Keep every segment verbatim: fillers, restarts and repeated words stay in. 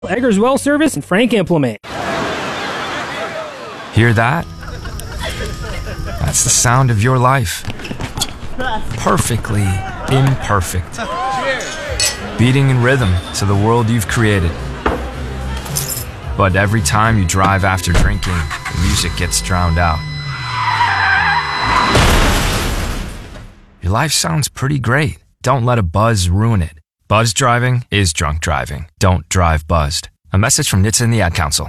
Eggers Well Service, and Frank Implement. Hear that? That's the sound of your life. Perfectly imperfect. Beating in rhythm to the world you've created. But every time you drive after drinking, the music gets drowned out. Your life sounds pretty great. Don't let a buzz ruin it. Buzz driving is drunk driving. Don't drive buzzed. A message from N H T S A and the Ad Council.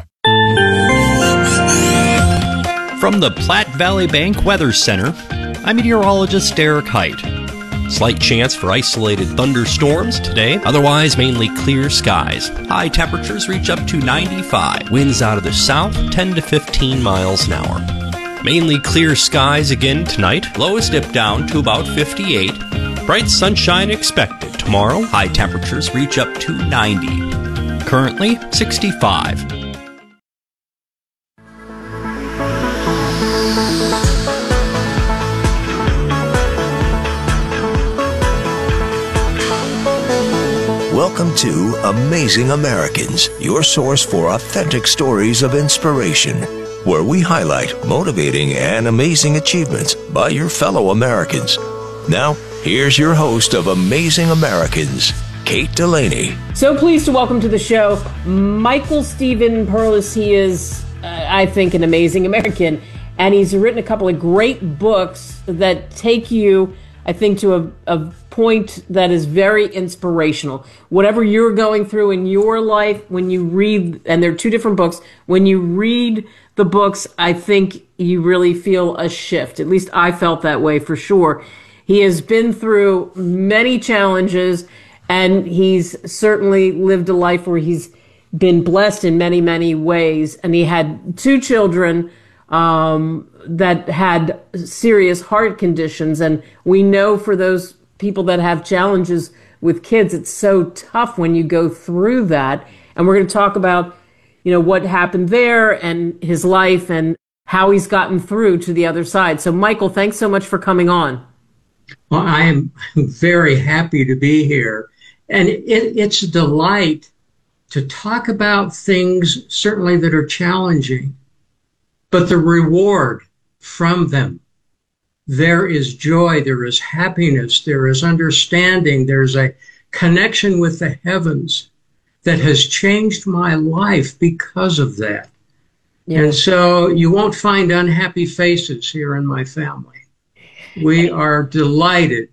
From the Platte Valley Bank Weather Center, I'm meteorologist Derek Height. Slight chance for isolated thunderstorms today, otherwise mainly clear skies. High temperatures reach up to ninety-five. Winds out of the south, ten to fifteen miles an hour. Mainly clear skies again tonight. Lows dip down to about fifty-eight. Bright sunshine expected tomorrow. High temperatures reach up to ninety. Currently sixty-five. Welcome to Amazing Americans, your source for authentic stories of inspiration, where we highlight motivating and amazing achievements by your fellow Americans. Now, here's your host of Amazing Americans, Kate Delaney. So pleased to welcome to the show Michael Stephen Perlis. He is, uh, I think, an amazing American, and he's written a couple of great books that take you, I think, to a, a point that is very inspirational. Whatever you're going through in your life, when you read, and they're two different books, when you read the books, I think you really feel a shift. At least I felt that way for sure. He has been through many challenges, and he's certainly lived a life where he's been blessed in many, many ways. And he had two children um, that had serious heart conditions. And we know for those people that have challenges with kids, it's so tough when you go through that. And we're going to talk about, you know, what happened there and his life and how he's gotten through to the other side. So, Michael, thanks so much for coming on. Well, I am very happy to be here. And it, it's a delight to talk about things, certainly that are challenging, but the reward from them. There is joy, there is happiness, there is understanding, there's a connection with the heavens that has changed my life because of that. Yeah. And so you won't find unhappy faces here in my family. We are delighted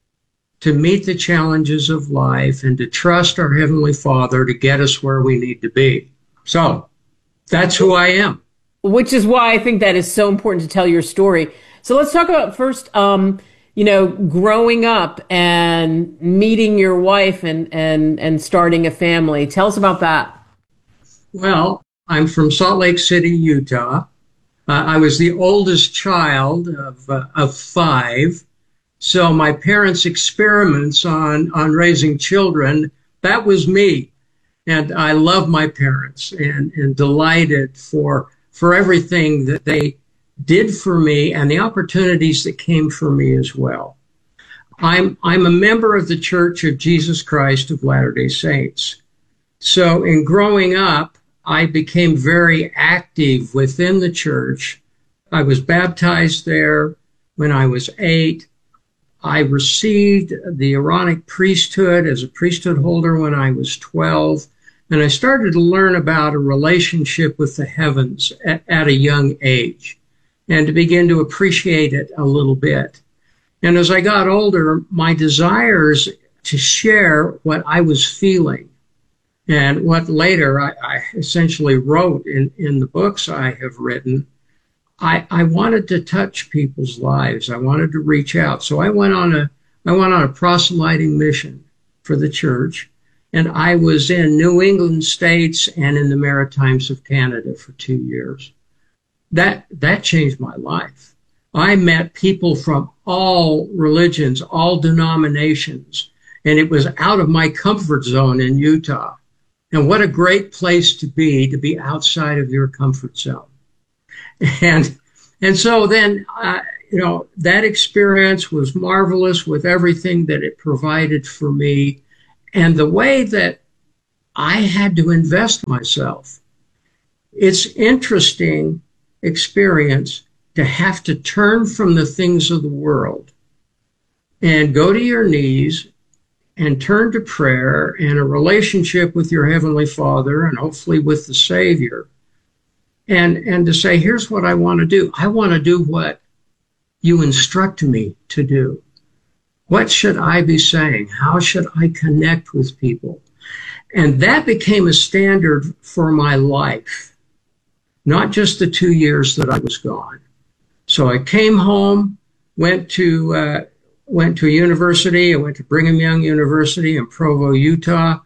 to meet the challenges of life and to trust our Heavenly Father to get us where we need to be. So that's who I am. Which is why I think that is so important to tell your story. So let's talk about first, um, you know, growing up and meeting your wife and, and, and starting a family. Tell us about that. Well, I'm from Salt Lake City, Utah. Uh, I was the oldest child of, uh, of five. So my parents' experiments on, on raising children, that was me. And I love my parents and, and delighted for, for everything that they did for me and the opportunities that came for me as well. I'm, I'm a member of the Church of Jesus Christ of Latter-day Saints. So in growing up, I became very active within the church. I was baptized there when I was eight. I received the Aaronic priesthood as a priesthood holder when I was twelve. And I started to learn about a relationship with the heavens at, at a young age and to begin to appreciate it a little bit. And as I got older, my desires to share what I was feeling and what later I, I essentially wrote in, in the books I have written, I, I wanted to touch people's lives. I wanted to reach out. So I went on a, I went on a proselyting mission for the church. And I was in New England states and in the Maritimes of Canada for two years. That, that changed my life. I met people from all religions, all denominations, and it was out of my comfort zone in Utah. And what a great place to be, to be outside of your comfort zone. And, and so then, uh, you know, that experience was marvelous with everything that it provided for me. And the way that I had to invest myself. It's interesting experience to have to turn from the things of the world and go to your knees and turn to prayer and a relationship with your Heavenly Father and hopefully with the Savior. And, and to say, here's what I want to do. I want to do what you instruct me to do. What should I be saying? How should I connect with people? And that became a standard for my life, not just the two years that I was gone. So I came home, went to uh, went to a university. I went to Brigham Young University in Provo, Utah.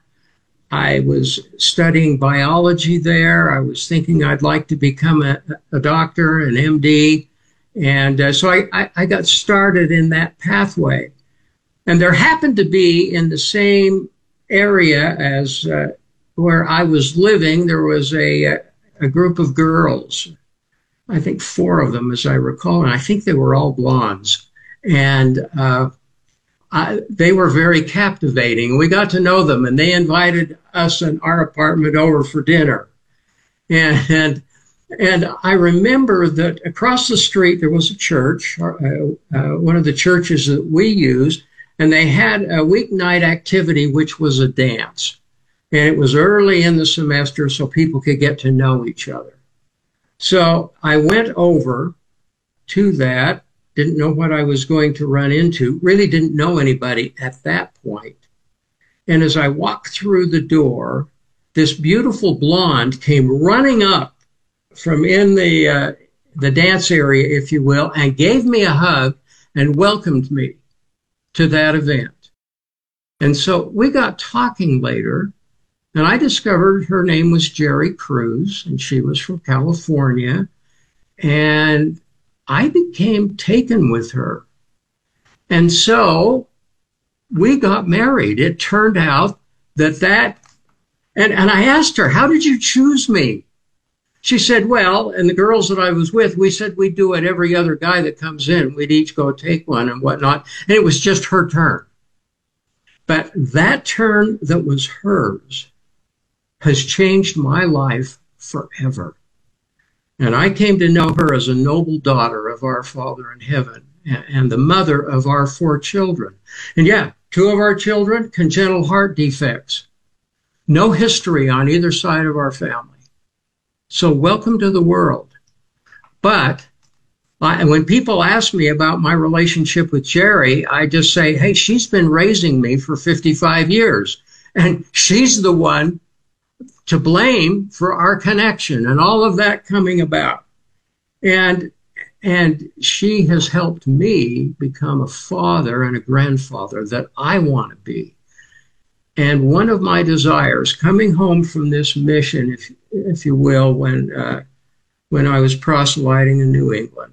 I was studying biology there. I was thinking I'd like to become a, a doctor, an M D. And uh, so I, I, I got started in that pathway. And there happened to be in the same area as uh, where I was living, there was a, a group of girls, I think four of them, as I recall, and I think they were all blondes. And uh, I, they were very captivating. We got to know them, and they invited us in our apartment over for dinner. And and, and I remember that across the street there was a church, uh, uh, one of the churches that we used, and they had a weeknight activity, which was a dance. And it was early in the semester so people could get to know each other. So I went over to that, didn't know what I was going to run into, really didn't know anybody at that point. And as I walked through the door, this beautiful blonde came running up from in the, uh, the dance area, if you will, and gave me a hug and welcomed me to that event. And so we got talking later, and I discovered her name was Jerry Cruz, and she was from California. And I became taken with her. And so we got married. It turned out that that, and, and I asked her, how did you choose me? She said, well, and the girls that I was with, we said we'd do it every other guy that comes in. We'd each go take one and whatnot. And it was just her turn. But that turn that was hers has changed my life forever. And I came to know her as a noble daughter of our Father in heaven and the mother of our four children. And yeah, two of our children, congenital heart defects. No history on either side of our family. So welcome to the world. But I, when people ask me about my relationship with Jerry, I just say, hey, she's been raising me for fifty-five years. And she's the one to blame for our connection and all of that coming about. And, and she has helped me become a father and a grandfather that I want to be. And one of my desires coming home from this mission, if, if you will, when, uh, when I was proselyting in New England,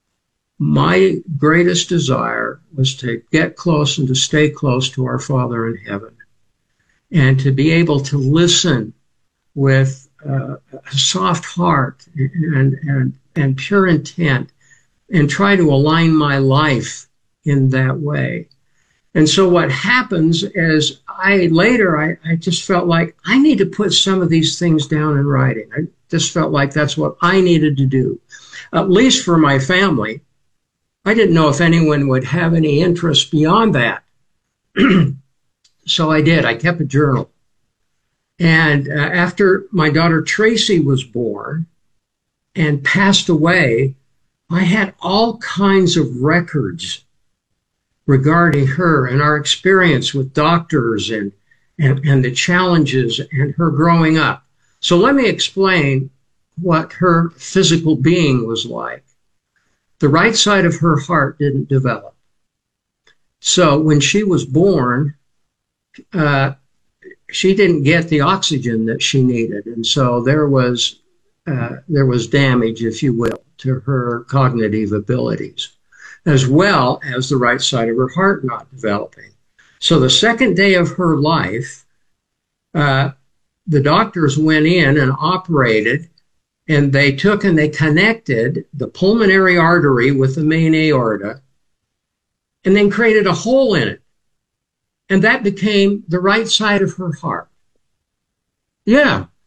my greatest desire was to get close and to stay close to our Father in heaven and to be able to listen with uh, a soft heart and, and, and pure intent and try to align my life in that way. And so what happens is I later, I, I just felt like I need to put some of these things down in writing. I just felt like that's what I needed to do, at least for my family. I didn't know if anyone would have any interest beyond that. So I did. I kept a journal. And uh, after my daughter Tracy was born and passed away, I had all kinds of records regarding her and our experience with doctors and, and, and the challenges and her growing up. So let me explain what her physical being was like. The right side of her heart didn't develop. So when she was born, uh, she didn't get the oxygen that she needed. And so there was, uh, there was damage, if you will, to her cognitive abilities, as well as the right side of her heart not developing. So the second day of her life, uh, the doctors went in and operated, and they took and they connected the pulmonary artery with the main aorta and then created a hole in it. And that became the right side of her heart. Yeah.